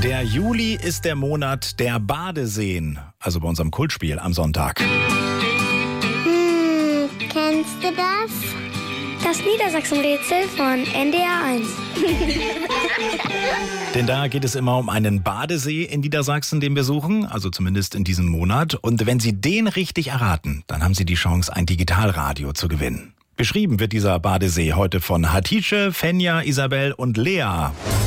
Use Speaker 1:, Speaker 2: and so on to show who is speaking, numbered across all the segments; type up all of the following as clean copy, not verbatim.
Speaker 1: Der Juli ist der Monat der Badeseen, also bei unserem Kultspiel am Sonntag.
Speaker 2: Kennst du das?
Speaker 3: Das Niedersachsen-Rätsel von NDR 1.
Speaker 1: Denn da geht es immer um einen Badesee in Niedersachsen, den wir suchen, also zumindest in diesem Monat. Und wenn Sie den richtig erraten, dann haben Sie die Chance, ein Digitalradio zu gewinnen. Beschrieben wird dieser Badesee heute von Hatice, Fenja, Isabel und Lea.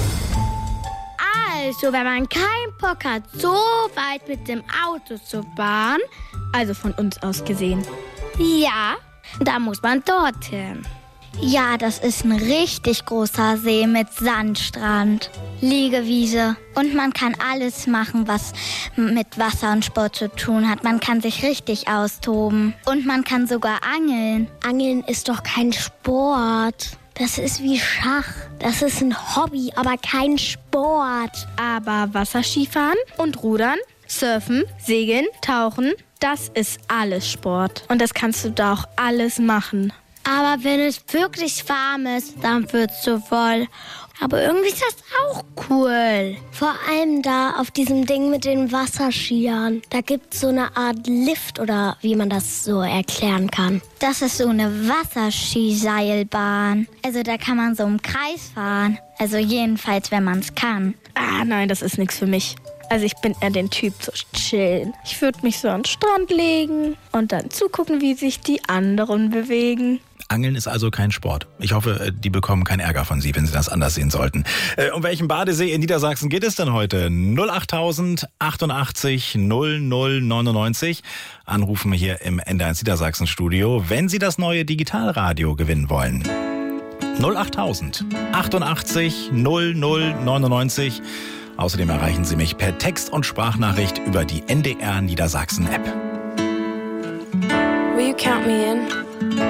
Speaker 3: Also, wenn man keinen Bock hat, so weit mit dem Auto zu fahren, also von uns aus gesehen, ja, da muss man dorthin.
Speaker 2: Ja, das ist ein richtig großer See mit Sandstrand, Liegewiese. Und man kann alles machen, was mit Wasser und Sport zu tun hat. Man kann sich richtig austoben. Und man kann sogar angeln. Angeln ist doch kein Sport. Das ist wie Schach. Das ist ein Hobby, aber kein Sport.
Speaker 3: Aber Wasserskifahren und Rudern, Surfen, Segeln, Tauchen, das ist alles Sport. Und das kannst du da auch alles machen.
Speaker 2: Aber wenn es wirklich warm ist, dann wird's zu voll. Aber irgendwie ist das auch cool. Vor allem da auf diesem Ding mit den Wasserskiern. Da gibt's so eine Art Lift oder wie man das so erklären kann. Das ist so eine Wasserskiseilbahn. Also da kann man so im Kreis fahren. Also jedenfalls, wenn man es kann.
Speaker 3: Ah, nein, das ist nichts für mich. Also ich bin eher den Typ zu chillen. Ich würde mich so an den Strand legen und dann zugucken, wie sich die anderen bewegen.
Speaker 1: Angeln ist also kein Sport. Ich hoffe, die bekommen keinen Ärger von Sie, wenn Sie das anders sehen sollten. Um welchen Badesee in Niedersachsen geht es denn heute? 08000 88 00 99. Anrufen hier im NDR1 Niedersachsen Studio, wenn Sie das neue Digitalradio gewinnen wollen. 08000 88 00 99. Außerdem erreichen Sie mich per Text- und Sprachnachricht über die NDR Niedersachsen App.
Speaker 4: Will you count me in?